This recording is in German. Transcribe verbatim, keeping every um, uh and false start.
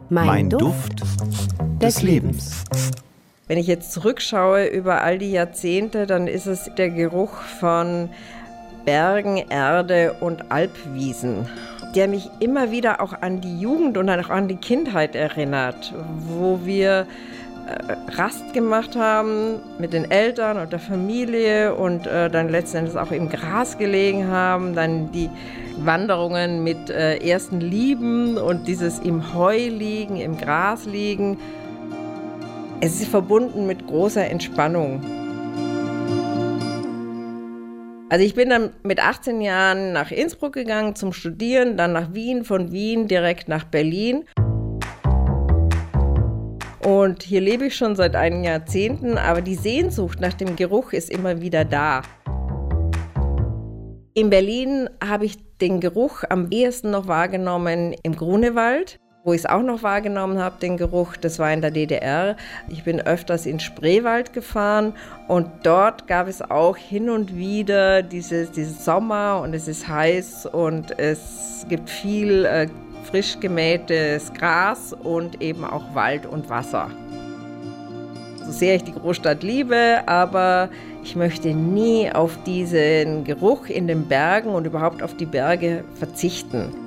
Mein, mein Duft des Lebens. Wenn ich jetzt zurückschaue über all die Jahrzehnte, dann ist es der Geruch von Bergen, Erde und Alpwiesen, der mich immer wieder auch an die Jugend und auch an die Kindheit erinnert, wo wir Rast gemacht haben mit den Eltern und der Familie und äh, dann letzten Endes auch im Gras gelegen haben, dann die Wanderungen mit äh, ersten Lieben und dieses im Heu liegen, im Gras liegen. Es ist verbunden mit großer Entspannung. Also ich bin dann mit achtzehn Jahren nach Innsbruck gegangen zum Studieren, dann nach Wien, von Wien direkt nach Berlin. Und hier lebe ich schon seit einigen Jahrzehnten, aber die Sehnsucht nach dem Geruch ist immer wieder da. In Berlin habe ich den Geruch am ehesten noch wahrgenommen im Grunewald, wo ich es auch noch wahrgenommen habe, den Geruch, das war in der D D R. Ich bin öfters in Spreewald gefahren und dort gab es auch hin und wieder dieses, dieses Sommer und es ist heiß und es gibt viel äh, frisch gemähtes Gras und eben auch Wald und Wasser. So sehr ich die Großstadt liebe, aber ich möchte nie auf diesen Geruch in den Bergen und überhaupt auf die Berge verzichten.